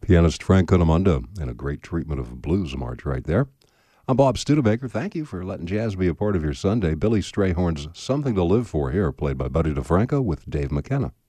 Pianist Frank Conamundo and a great treatment of a blues march right there. I'm Bob Studebaker. Thank you for letting jazz be a part of your Sunday. Billy Strayhorn's Something to Live For here, played by Buddy DeFranco with Dave McKenna.